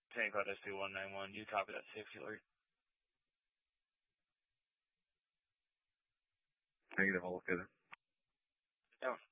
Tank code SP191. You copy that safety alert. Negative, I'll look at it. Yeah.